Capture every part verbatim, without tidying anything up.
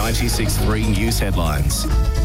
ninety-six point three News Headlines.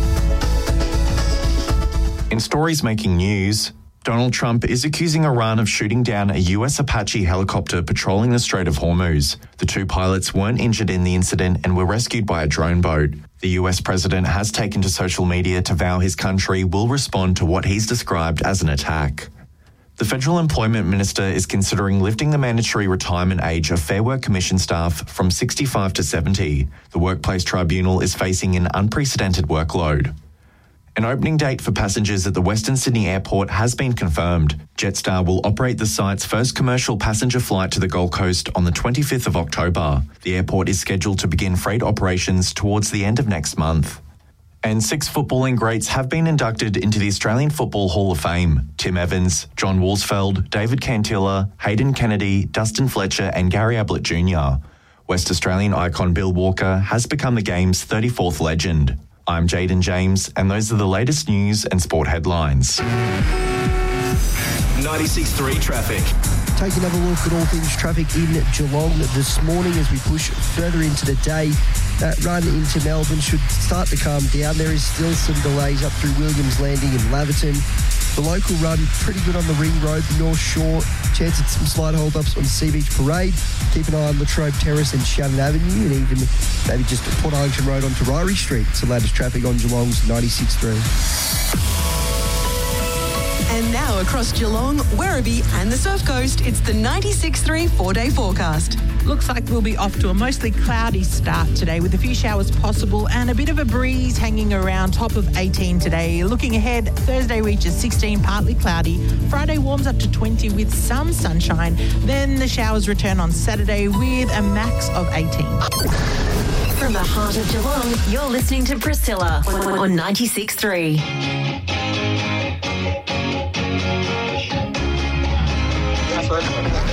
In stories making news, Donald Trump is accusing Iran of shooting down a U S Apache helicopter patrolling the Strait of Hormuz. The two pilots weren't injured in the incident and were rescued by a drone boat. The U S president has taken to social media to vow his country will respond to what he's described as an attack. The Federal Employment Minister is considering lifting the mandatory retirement age of Fair Work Commission staff from sixty-five to seventy. The Workplace Tribunal is facing an unprecedented workload. An opening date for passengers at the Western Sydney Airport has been confirmed. Jetstar will operate the site's first commercial passenger flight to the Gold Coast on the twenty-fifth of October. The airport is scheduled to begin freight operations towards the end of next month. And six footballing greats have been inducted into the Australian Football Hall of Fame. Tim Evans, John Worsfeld, David Cantilla, Hayden Kennedy, Dustin Fletcher and Gary Ablett Junior West Australian icon Bill Walker has become the game's thirty-fourth legend. I'm Jaden James, and those are the latest news and sport headlines. ninety-six point three traffic. Take another look at all things traffic in Geelong this morning as we push further into the day. That run into Melbourne should start to calm down. There is still some delays up through Williams Landing and Laverton. The local run, pretty good on the Ring Road, North Shore. Chance of some slight hold-ups on Sea Beach Parade. Keep an eye on Latrobe Terrace and Shannon Avenue, and even maybe just Port Arlington Road onto Ryrie Street. It's the latest traffic on Geelong's ninety-six point three. And now across Geelong, Werribee and the Surf Coast, it's the ninety-six point three four-day forecast. Looks like we'll be off to a mostly cloudy start today with a few showers possible and a bit of a breeze hanging around, top of eighteen today. Looking ahead, Thursday reaches sixteen, partly cloudy. Friday warms up to twenty with some sunshine. Then the showers return on Saturday with a max of eighteen. From the heart of Geelong, you're listening to Priscilla on ninety-six point three.